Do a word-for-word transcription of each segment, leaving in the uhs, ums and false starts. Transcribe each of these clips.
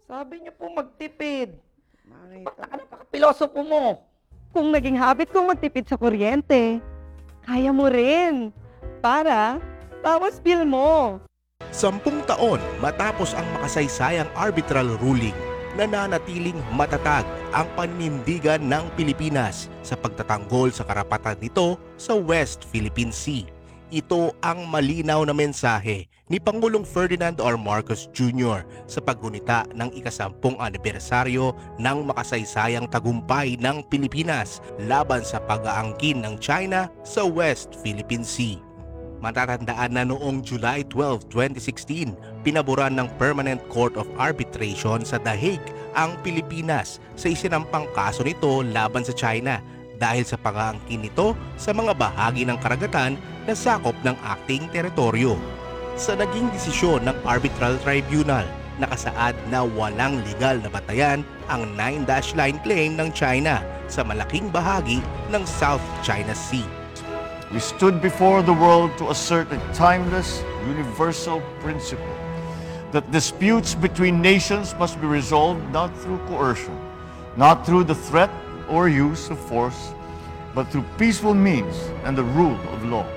Sabi niyo po magtipid. Ba't napaka-pilosopo mo? Kung naging habit kong magtipid sa kuryente, kaya mo rin. Para, tawas bill mo. Sampung taon matapos ang makasaysayang arbitral ruling, nananatiling matatag ang paninindigan ng Pilipinas sa pagtatanggol sa karapatan nito sa West Philippine Sea. Ito ang malinaw na mensahe ni Pangulong Ferdinand R. Marcos Junior sa paggunita ng ikasampung anibersaryo ng makasaysayang tagumpay ng Pilipinas laban sa pag-aangkin ng China sa West Philippine Sea. Matatandaan na noong July twelfth, twenty sixteen, pinaboran ng Permanent Court of Arbitration sa The Hague ang Pilipinas sa isinampang kaso nito laban sa China dahil sa pag-aangkin nito sa mga bahagi ng karagatan na sakop ng ating teritoryo. Sa naging desisyon ng Arbitral Tribunal, nakasaad na walang legal na batayan ang Nine Dash Line claim ng China sa malaking bahagi ng South China Sea. We stood before the world to assert a timeless, universal principle that disputes between nations must be resolved not through coercion, not through the threat or use of force, but through peaceful means and the rule of law.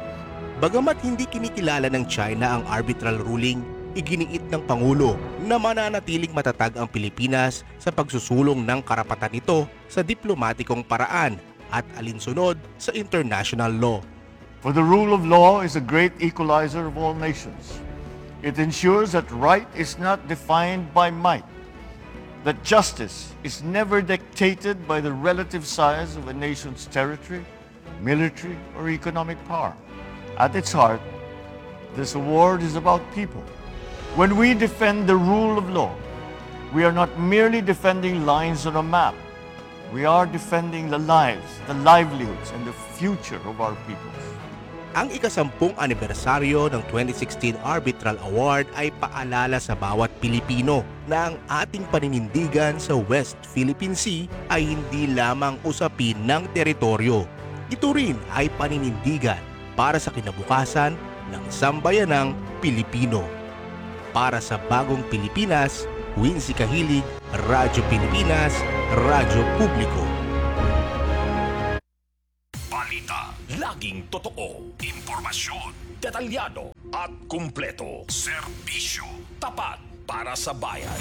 Bagamat hindi kinikilala ng China ang arbitral ruling, iginiit ng Pangulo na mananatiling matatag ang Pilipinas sa pagsusulong ng karapatan nito sa diplomatikong paraan at alinsunod sa international law. For the rule of law is a great equalizer of all nations. It ensures that right is not defined by might, that justice is never dictated by the relative size of a nation's territory, military, or economic power. At its heart, this award is about people. When we defend the rule of law, we are not merely defending lines on a map. We are defending the lives, the livelihoods, and the future of our peoples. Ang ikasampung anibersaryo ng twenty sixteen Arbitral Award ay paalala sa bawat Pilipino na ang ating paninindigan sa West Philippine Sea ay hindi lamang usapin ng teritoryo. Ito rin ay paninindigan para sa kinabukasan ng sambayanang Pilipino. Para sa Bagong Pilipinas, Wincy Kahilig, Radyo Pilipinas, Radyo Publiko. Balita, laging totoo, impormasyon, detalyado at kumpleto. Serbisyo, tapat para sa bayan.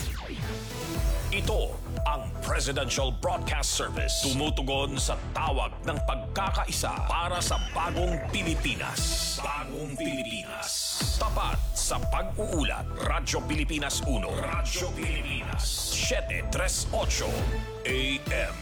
Ito ang Presidential Broadcast Service. Tumutugon sa tawag ng pagkakaisa para sa bagong Pilipinas. Bagong Pilipinas. Tapat sa pag-uulat. Radyo Pilipinas uno. Radyo Pilipinas. seven thirty-eight A M.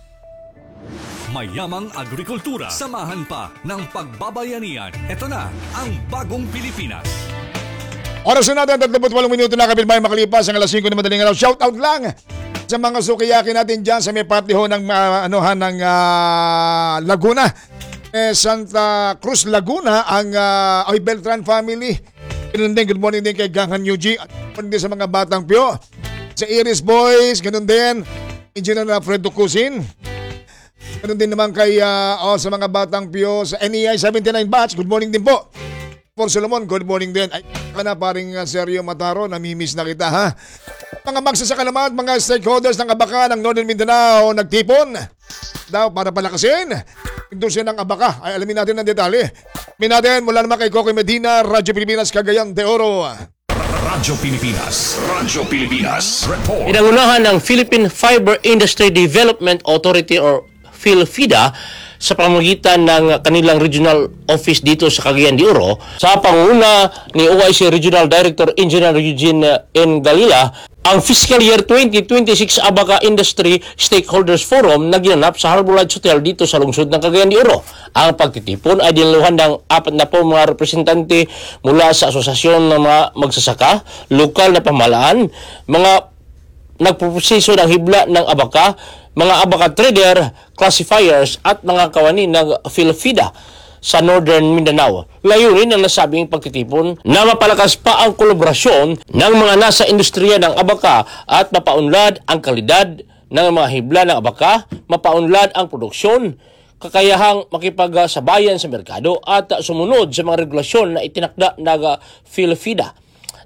Mayamang agrikultura. Samahan pa ng pagbabayanihan. Ito na ang Bagong Pilipinas. Oras na natin, thirty-eight minuto na kapilbay makalipas ang alas singko na madaling araw. Shout out lang sa mga sukiyaki natin dyan sa may partiho ng uh, anuhan ng uh, Laguna. Eh, Santa Cruz Laguna, ang uh, Oy Beltran family. Ganun din, good morning din kay Ganghan Yuji. At din sa mga batang pyo. Sa Iris Boys, ganun din. Engineer na Fredo Cusin. Ganun din naman kay uh, oh, sa mga batang pyo sa N E I seventy-nine batch. Good morning din po. For Solomon, good morning din. Ay, ka na paring uh, Sergio Mataro, namimiss na kita ha. Mga magsasaka naman at mga stakeholders ng Abaka ng Northern Mindanao nagtipon daw para palakasin industria ng Abaka. Ay, alamin natin ang detalye. Alamin natin mula naman kay Coco Medina, Radyo Pilipinas, Cagayan de Oro. Radyo Pilipinas. Radyo Pilipinas. Report. Inangunahan ng Philippine Fiber Industry Development Authority or PhilFIDA sa pamamagitan ng kanilang regional office dito sa Cagayan de Oro sa pangunguna ni O I C Regional Director Engineer Eugene N. Galila, ang fiscal year twenty twenty-six Abaka Industry Stakeholders Forum na ginanap sa Harbor Lodge Hotel dito sa lungsod ng Cagayan de Oro. Ang pagtitipon ay dinaluhan ng apat na po mga representante mula sa asosasyon ng mga magsasaka, lokal na pamahalaan, mga nagproseso ng hibla ng Abaka, mga Abaka trader, classifiers at mga kawani ng PhilFIDA sa Northern Mindanao. Layunin ang nasabing pagtitipon na mapalakas pa ang kolaborasyon ng mga nasa industriya ng Abaka at mapaunlad ang kalidad ng mga hibla ng Abaka, mapaunlad ang produksyon, kakayahang makipagsabayan sa merkado at sumunod sa mga regulasyon na itinakda ng PhilFIDA.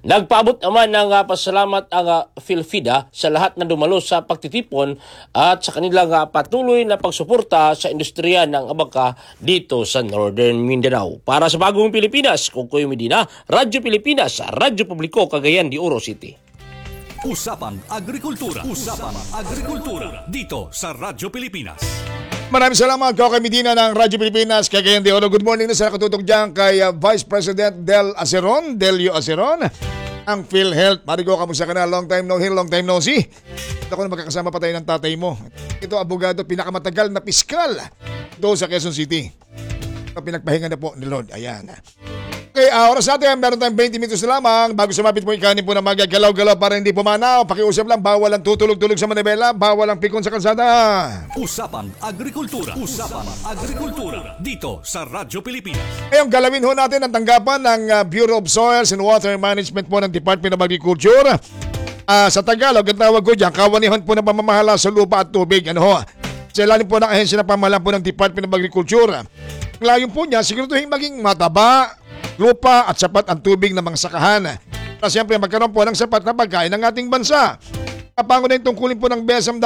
Nagpaabot naman ng uh, pasalamat ang uh, PhilFida sa lahat na dumalo sa pagtitipon at sa kanilang uh, patuloy na pagsuporta sa industriya ng abaka dito sa Northern Mindanao. Para sa Bagong Pilipinas, Kukoy Medina, Radyo Pilipinas, Radyo Publiko, Cagayan de Oro City. Usapang Agrikultura. Usapang Agrikultura. Dito sa Radyo Pilipinas. Maraming salamat, Kukoy Medina ng Radyo Pilipinas, Cagayan de Oro. Good morning na sa nakatutok dyan kay uh, Vice President Del Aceron, Delio Aceron, ang PhilHealth. Marigo, kamusta ka na? Long time no hear, long time no see. Ito ko na magkakasama pa tayo ng tatay mo. Ito, abogado, pinakamatagal na piskal doon sa Quezon City. Ito, pinagpahinga na po ni Lord. Ayan. Okay, uh, oras natin, meron tayong twenty minutes na lamang. Bago sumapit po ikanin po na magagalaw-galaw para hindi pumanaw. Pakiusap lang, bawal ang tutulog-tulog sa manibela, bawal ang pikon sa kalsada. Usapang Agrikultura. Usapang Agrikultura. Dito sa Radyo Pilipinas. Ngayong galawin ho natin ang tanggapan ng uh, Bureau of Soils and Water Management po ng Department of Agriculture. Uh, sa Tagalog, ang tawag ko dyan, kawanihan po ng pamamahala sa lupa at tubig. Ano ho? Sa ilalim po ng ahensya na pamahalaan po ng Department of Agriculture. Ang layon po niya, siguraduhin maging mataba, lupa at sapat ang tubig ng mga sakahan. Para siyempre magkaroon po ng sapat na pagkain ng ating bansa. Kapango na yung tungkulin po ng B S M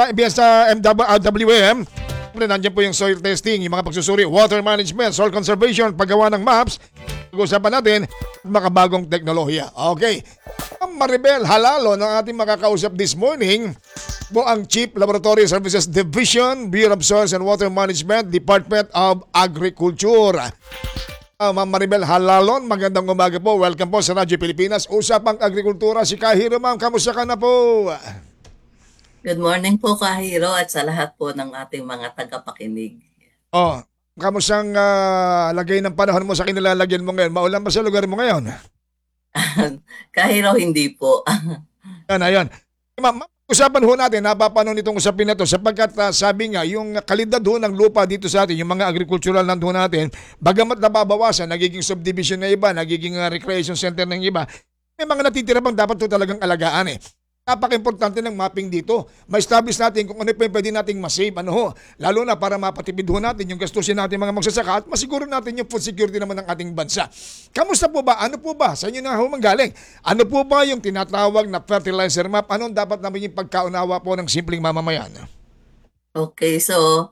W M. Nandiyan po yung soil testing, yung mga pagsusuri, water management, soil conservation, paggawa ng maps. Pag-usapan natin makabagong teknolohiya. Okay. Ang Maribel Halalo ng ating makakausap this morning po ang Chief Laboratory Services Division, Bureau of Soils and Water Management, Department of Agriculture. Uh, Ma'am Maribel Halalon, magandang umaga po. Welcome po sa Radyo Pilipinas. Usapang Agrikultura, si Kahiro, ma'am. Kamusta ka na po? Good morning po, Kahiro, at sa lahat po ng ating mga tagapakinig. Oh, kamusang uh, lagay ng panahon mo sa kinilalagyan mo ngayon? Maulan ba sa lugar mo ngayon? Kahiro, hindi po. Yan, ayan. Ma'am, usapan ho natin, napapanon itong usapin na to sapagkat uh, sabi nga, yung kalidad ho ng lupa dito sa atin, yung mga agricultural land ho natin, bagamat nababawasan, nagiging subdivision na iba, nagiging uh, recreation center ng iba, may mga natitira bang dapat to talagang alagaan eh. Napaka-importante ng mapping dito. Ma-establish natin kung ano pa yung pwede nating masave, ano ho. Lalo na para mapatipid ho natin yung gastusin natin mga magsasaka at masiguro natin yung food security naman ng ating bansa. Kamusta po ba? Ano po ba? Sa inyo na ho manggaling. Ano po ba yung tinatawag na fertilizer map? Anong dapat namin yung pagkaunawa po ng simpleng mamamayan? Okay, so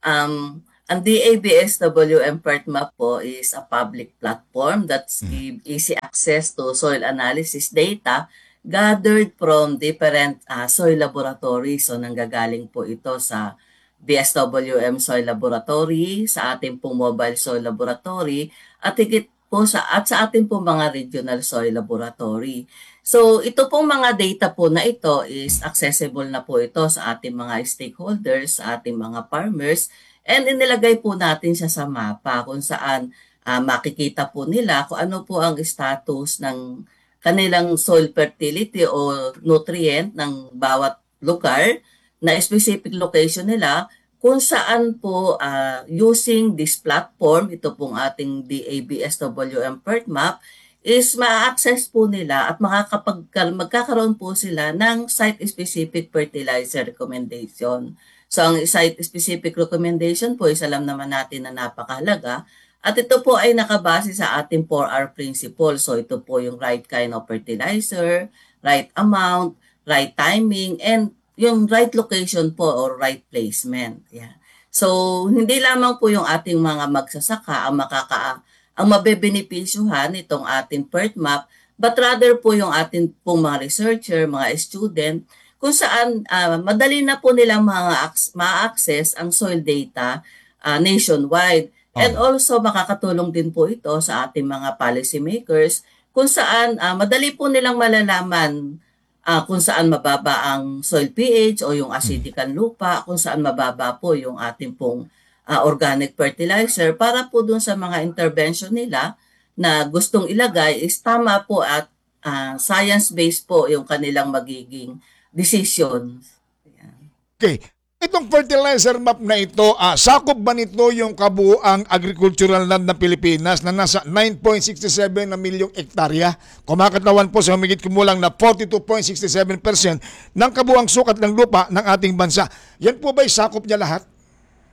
um, ang D A B S W M PertMap po is a public platform that's give easy access to soil analysis data gathered from different uh, soil laboratories. So nanggagaling po ito sa B S W M Soil Laboratory, sa ating pong mobile soil laboratory, at higit po sa, at sa ating pong mga regional soil laboratory. So ito pong mga data po na ito is accessible na po ito sa ating mga stakeholders, sa ating mga farmers, and inilagay po natin siya sa mapa kung saan uh, makikita po nila kung ano po ang status ng kanilang soil fertility o nutrient ng bawat lugar na specific location nila, kung saan po uh, using this platform, ito pong ating D A B S W M PertMap, is ma-access po nila at makakapag, magkakaroon po sila ng site-specific fertilizer recommendation. So ang site-specific recommendation po is alam naman natin na napakahalaga. At ito po ay nakabase sa ating four R principle. So ito po yung right kind of fertilizer, right amount, right timing, and yung right location po or right placement. Yeah. So hindi lamang po yung ating mga magsasaka ang makaka ang mabebenepisyuhan itong ating PertMap, but rather po yung ating pong mga researcher, mga student, kung saan uh, madali na po nilang mga ma-access ang soil data uh, nationwide. And also makakatulong din po ito sa ating mga policy makers kung saan uh, madali po nilang malalaman uh, kung saan mababa ang soil pH o yung acidic ang lupa, kung saan mababa po yung ating pong uh, organic fertilizer para po dun sa mga intervention nila na gustong ilagay is tama po at uh, science-based po yung kanilang magiging decisions. Ayan. Okay. Itong fertilizer map na ito, ah, sakop ba nito yung kabuuang agricultural land ng Pilipinas na nasa nine point six seven na milyong ektarya? Kumakatawan po sa humigit kumulang na forty-two point six seven percent ng kabuuang sukat ng lupa ng ating bansa. Yan po ba'y sakop niya lahat?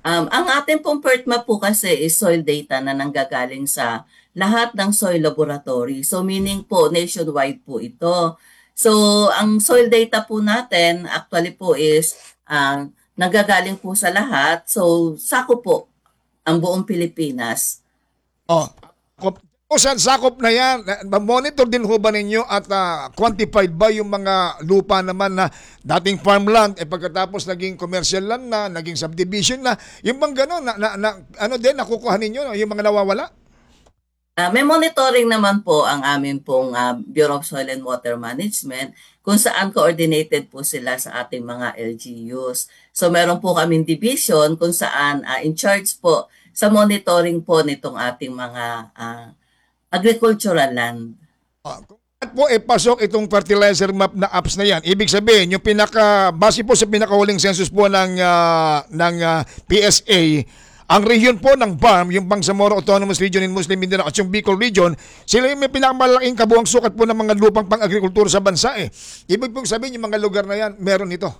Um, ang ating pong PERTMAP po kasi is soil data na nanggagaling sa lahat ng soil laboratory. So meaning po nationwide po ito. So ang soil data po natin actually po is uh, nanggagaling po sa lahat. So sako po ang buong Pilipinas. Oh, kung kung saan sakop na yan, na- monitor din ho ba ninyo at ah, quantified ba yung mga lupa naman na dating farmland, eh pagkatapos naging commercial land na, naging subdivision na, yung bang gano'n, na, na, na, ano din, nakukuha ninyo, yung mga nawawala? Ah, may monitoring naman po ang amin pong ah, Bureau of Soil and Water Management kung saan coordinated po sila sa ating mga L G Us. So meron po kaming division kung saan ah, in charge po sa monitoring po nitong ating mga ah, agricultural land. Ah, kung bakit po eh pasok itong fertilizer map na apps na yan, ibig sabihin, yung pinaka, base po sa pinakahuling census po ng, ah, ng ah, P S A, ang region po ng B A R M, yung Bangsamoro Autonomous Region in Muslim Mindanao at yung Bicol Region, sila yung may pinakamalaking kabuang sukat po ng mga lupang pang-agrikultura sa bansa eh. Ibig pong sabihin, yung mga lugar na yan, meron ito.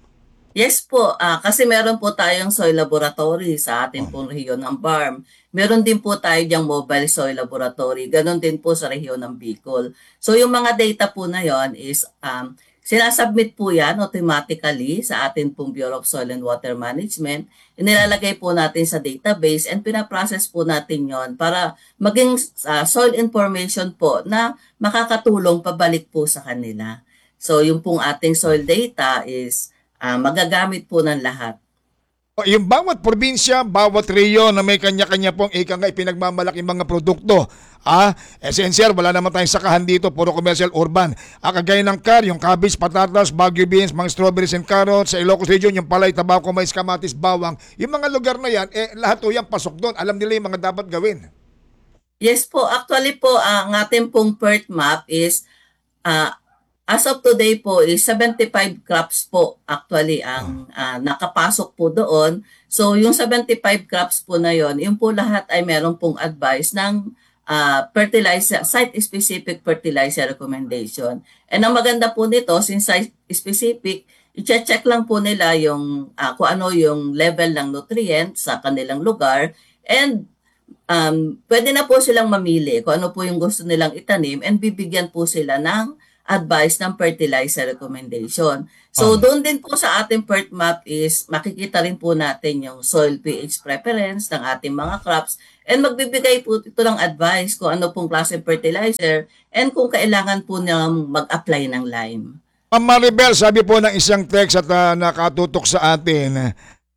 Yes po, ah, kasi meron po tayong soil laboratory sa ating pong rehiyon ng B A R M. Meron din po tayo diyang mobile soil laboratory. Ganon din po sa rehiyon ng Bicol. So yung mga data po na yon is um, sinasubmit po yan automatically sa ating pong Bureau of Soil and Water Management. Inilalagay po natin sa database and pinaprocess po natin yon para maging ah, soil information po na makakatulong pabalik po sa kanila. So yung pong ating soil data is Ah, magagamit po ng lahat. O, yung bawat probinsya, bawat rehiyon na may kanya-kanya pong ika nga ipinagmamalaking mga produkto. Ah, essential, wala naman tayong sakahan dito, puro commercial urban. Ah, kagaya ng car, yung cabbage, patatas, Baguio beans, mga strawberries and carrots, sa Ilocos Region, yung palay, tabako, mais, kamatis, bawang. Yung mga lugar na yan, eh, lahat po yan pasok doon. Alam nila yung mga dapat gawin. Yes po, actually po, ang ating pong PERTMAP is ah, as of today po is seventy-five crops po actually ang ah, nakapasok po doon. So yung seventy-five crops po na yon, yung po lahat ay meron pong advice ng ah, fertilizer, site-specific fertilizer recommendation. And ang maganda po nito, since site-specific, i-check lang po nila yung ah, kung ano yung level ng nutrients sa kanilang lugar and um, pwede na po silang mamili kung ano po yung gusto nilang itanim and bibigyan po sila ng advice ng fertilizer recommendation. So Um. doon din po sa ating PERTMAP is makikita rin po natin yung soil pH preference ng ating mga crops and magbibigay po ito ng advice kung ano pong klase fertilizer and kung kailangan po nilang mag-apply ng lime. Ma'am Maribel, sabi po ng isang text at ah, nakatutok sa atin,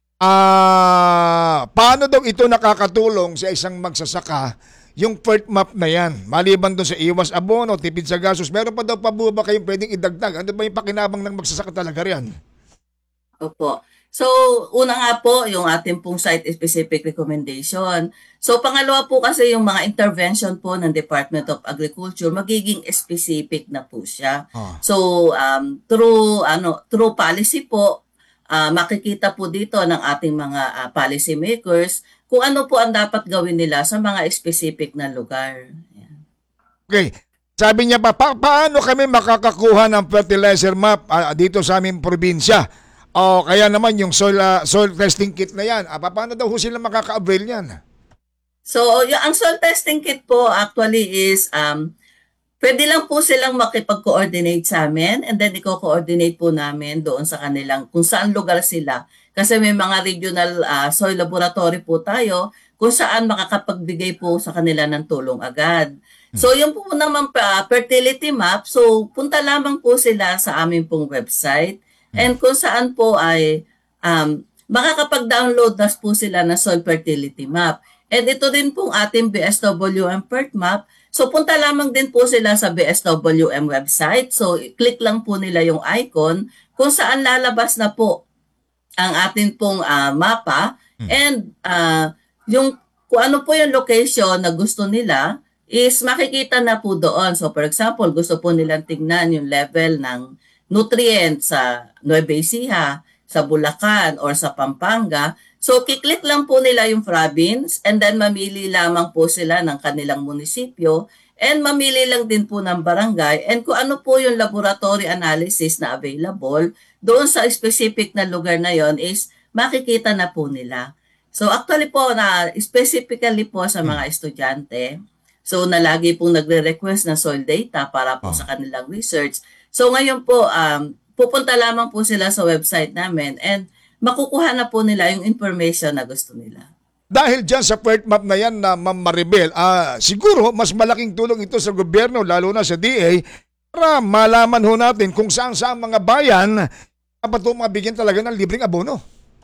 ah, paano daw ito nakakatulong sa isang magsasaka yung PERTMAP na yan? Maliban doon sa iwas abono, tipid sa gastos, meron pa daw pa ba kayong pwedeng idagdag? Ano ba yung pakinabang ng magsasaka talaga riyan? Opo. So, una nga po, yung ating pong site-specific recommendation. So, pangalawa po kasi yung mga intervention po ng Department of Agriculture, magiging specific na po siya. Ah. So, um, through, ano, through policy po, ah, makikita po dito ng ating mga ah, policy makers kung ano po ang dapat gawin nila sa mga specific na lugar. Yan. Okay. Sabi niya pa, pa paano kami makakakuha ng fertilizer map ah, dito sa aming probinsya? O kaya naman yung soil, ah, soil testing kit na yan. Ah, pa- paano daw ho sila makaka-avail yan? So, yung, ang soil testing kit po actually is um, pwede lang po silang makipag-coordinate sa amin and then i-coordinate po namin doon sa kanilang kung saan lugar sila. Kasi may mga regional ah, soil laboratory po tayo kung saan makakapagbigay po sa kanila ng tulong agad. So yung po naman pa, fertility map, so punta lamang po sila sa aming pong website and kung saan po ay um, makakapag-download na po sila ng soil fertility map. And ito din pong ating B S W M PERTMAP. So punta lamang din po sila sa B S W M website. So click lang po nila yung icon kung saan lalabas na po ang atin pong ah, mapa and ah, yung kung ano po yung location na gusto nila is makikita na po doon. So for example, gusto po nilang tingnan yung level ng nutrients sa Nueva Ecija, sa Bulacan or sa Pampanga. So kiklik lang po nila yung province and then mamili lamang po sila ng kanilang munisipyo and mamili lang din po ng barangay and kung ano po yung laboratory analysis na available doon sa specific na lugar na yon is makikita na po nila. So actually po na specifically po sa mga estudyante, so na lagi pong nagre-request ng soil data para po Oh. sa kanilang research. So ngayon po, um, pupunta lamang po sila sa website namin and makukuha na po nila yung information na gusto nila. Dahil dyan sa PERT map na yan na Ma'am Maribel, ah, siguro mas malaking tulong ito sa gobyerno, lalo na sa D A, para malaman ho natin kung saan sa mga bayan dapat po mabigyan talaga ng libreng abono.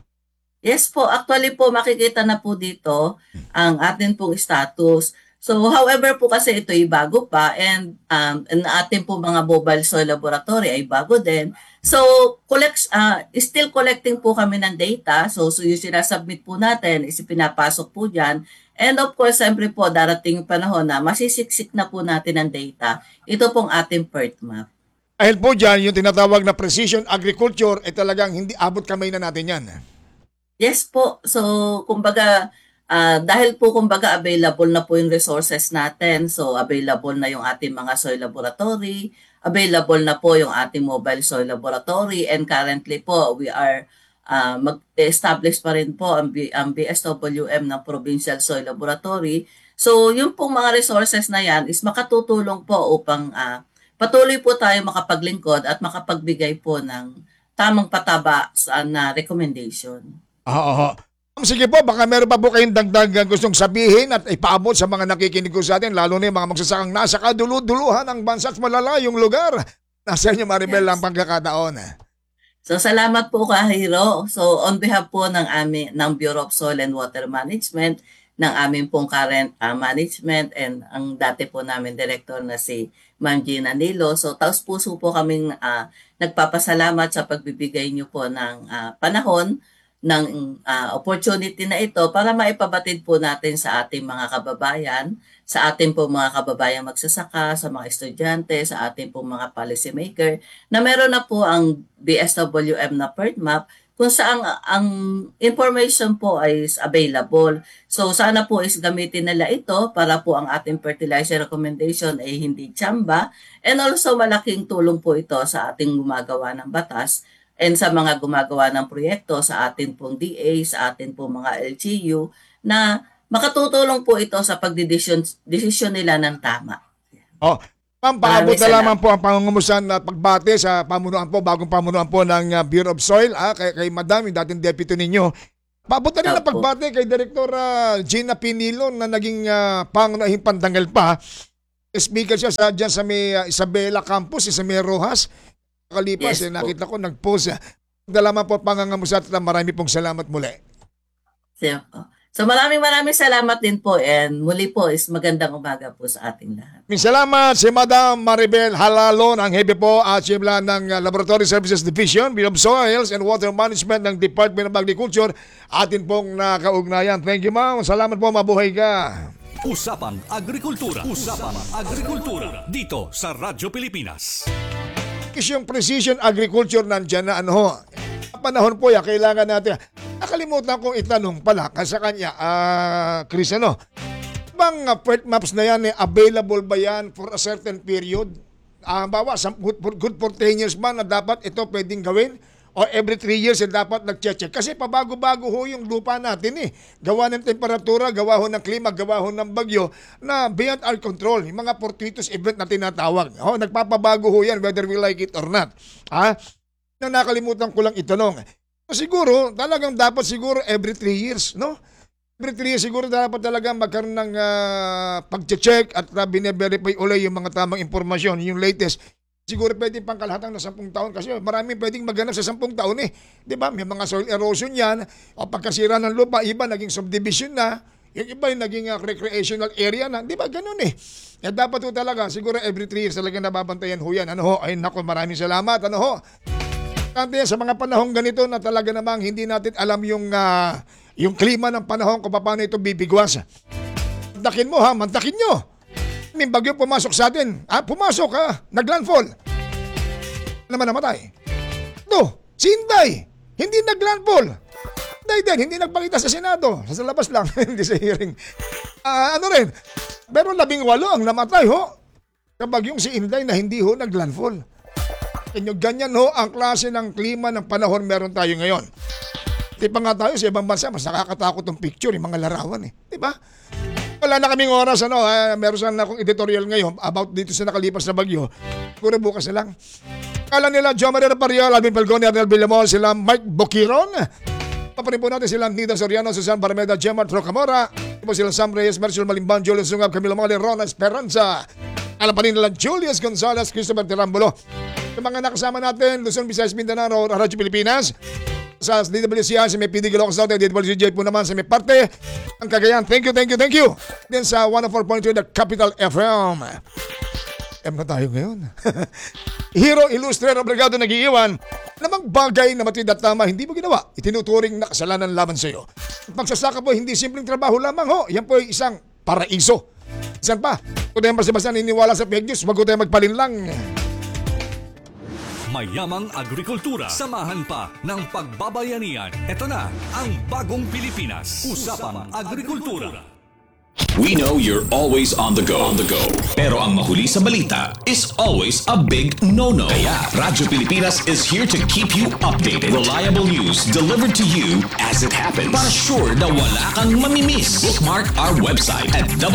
Yes po, actually po makikita na po dito ang atin pong status. So however po kasi ito ay bago pa and um, ang ating po mga mobile soil laboratory ay bago din. So collect, uh, still collecting po kami ng data. So, so yung sinasubmit po natin is pinapasok po dyan. And of course, siyempre po darating yung panahon na masisiksik na po natin ang data. Ito pong ating PERT map. Dahil po dyan, yung tinatawag na precision agriculture, ay talagang hindi abot kamay na natin yan. Yes po. So, kumbaga, ah, dahil po kumbaga available na po yung resources natin. So, available na yung ating mga soil laboratory, available na po yung ating mobile soil laboratory, and currently po, we are ah, mag-establish pa rin po ang, B, ang B S W M ng Provincial Soil Laboratory. So, yung pong mga resources na yan is makatutulong po upang ah, patuloy po tayo makapaglingkod at makapagbigay po ng tamang pataba sa na recommendation. Oo. Sige po, baka meron pa po kayong dagdag gustong sabihin at ipaabot sa mga nakikinig ko sa atin, lalo na yung mga magsasakang nasa kaduluduluhan ng bansa at malalayong lugar. Nasa inyo, Maribel, Yes. ang pagkakataon. So salamat po Kahiro. So on behalf po ng amin ng Bureau of Soil and Water Management, ng amin pong current uh, management and ang dati po namin director na si Ma'am Gina Nilo. So taos puso po kaming uh, nagpapasalamat sa pagbibigay niyo po ng uh, panahon ng uh, opportunity na ito para maipabatid po natin sa ating mga kababayan, sa ating po mga kababayang magsasaka, sa mga estudyante, sa ating po mga policy maker na meron na po ang B S W M na PERT map kung saan ang information po ay is available. So sana po is gamitin nila ito para po ang ating fertilizer recommendation ay hindi tsamba, and also malaking tulong po ito sa ating gumagawa ng batas and sa mga gumagawa ng proyekto, sa atin pong D A, sa atin pong mga L G U, na makatutulong po ito sa pagdidesisyon desisyon nila ng tama. Oh, ma'am, paabot Maraming na lamang salamat. po ang pangungumusan at pagbate sa pamunuan po, bagong pamunuan po ng uh, Bureau of Soil, ah, kay, kay Madam, yung dating deputy ninyo. Paabot na rin ang Opo. pagbate kay Director uh, Gina Pinilo na naging uh, pangunahing pandangal pa. Speaker siya sa, dyan sa may uh, Isabela Campus, sa may Rojas. Kalipas, Yes eh, po. nakita ko, nag-post. Uh, Dalaman po pangangamusan at marami pong salamat muli. So, so maraming maraming salamat din po, and muli po is magandang umaga po sa ating lahat. Maraming salamat si Madam Maribel Halalon, ang hepe po at siyemla ng uh, Laboratory Services Division, Bureau of Soils and Water Management ng Department of Agriculture. Atin pong nakaugnayan. Thank you, ma'am. Salamat po, mabuhay ka. Usapang Agrikultura. Usapang Agrikultura. Dito sa Radyo Pilipinas. Kasi yung precision agriculture nandyan na ano ho. Sa panahon po yan, kailangan natin. Nakalimutan kong itanong pala sa kanya, ah, Chris, ano? Bang uh, PERT maps na yan, eh, available ba yan for a certain period? Ah, bawa, some, good, for, good for ten years ba na dapat ito pwedeng gawin? O every three years eh, dapat nag-check? Kasi pabago-bago ho yung lupa natin eh. Gawa ng temperatura, gawa ho ng klima, gawa ho ng bagyo na beyond our control. Yung mga fortuitous event na tinatawag. Ho, nagpapabago ho yan whether we like it or not. Ha? Na nakalimutan ko lang itanong. Siguro, talagang dapat siguro every three years, no? Every three years siguro dapat talaga magkaroon ng uh, pag-check at uh, bine-verify ulit yung mga tamang impormasyon, yung latest. Siguro pwede pang kalahatang na sampung taon kasi maraming pwedeng maganap sa sampung taon eh. Di ba? May mga soil erosion yan, o pagkasira ng lupa, iba naging subdivision na, yung iba yung naging uh, recreational area na. Di ba? Ganun eh. Kaya dapat ho talaga, siguro every three years talaga nababantayan ho yan. Ano ho? Ay nako, maraming salamat. Ano ho? Sa mga panahong ganito na talaga namang hindi natin alam yung uh, yung klima ng panahon kung paano ito bibigwas. Mantakin mo ha, mantakin nyo. May bagyo pumasok sa atin. Ah, pumasok ha, naglandfall. Naman namatay. Ito, si Inday, hindi naglandfall. Inday din, hindi nagpakita sa Senado. Sa labas lang, hindi sa hearing. Ah, ano rin, pero labing walo ang namatay ho. Kapag yung si Inday na hindi ho naglandfall. Inyo, ganyan ho ang klase ng klima ng panahon meron tayo ngayon. Di pa nga tayo sa ibang bansa, mas nakakatakot ng picture, yung mga larawan eh. Di ba? Wala na kaming oras, ano, ha? Meron sana akong editorial ngayon about dito sa nakalipas na bagyo. Puro bukas na lang. Kala nila, Joe Maria Parial, Alvin Falcone, Arnel Villamor, sila Mike Boquiron. Paparin po natin sila Nita Soriano, Susan Barameda, Gemma Trocamora. Po sila Sam Reyes, Marcial Malimban, Julius Sungab, Camilo Mali, Ron Esperanza. Alam pa rin nila Julius Gonzalez, Christopher Tirambulo. Yung mga nakasama natin, Luzon, Visayas, Mindanao, Radyo Pilipinas. Sa D W C I, sa may P D Galocos South, D W C J po naman sa may parte. Ang Cagayan, thank you, thank you, thank you. Then sa one oh four point two, the Capital F M. M na tayo ngayon. Hero, illustrator, obligado nag-iiwan. Namang bagay na matid at tama, hindi mo ginawa. Itinuturing na kasalanan laban sa iyo. Ang pagsasaka po, hindi simpleng trabaho lamang ho. Yan po ay isang paraiso. Isan pa, kung tayo basta-basta niniwala sa fake news, wag ko tayo magpalinlang. Mayamang agrikultura. Samahan pa ng pagbabayanihan. Ito na ang Bagong Pilipinas. Usapang Agrikultura. We know you're always on the go. On the go. Pero ang mahuli sa balita is always a big no-no. Kaya Radyo Pilipinas is here to keep you updated. Reliable news delivered to you as it happens. Para sure na wala kang mamimiss. Bookmark our website at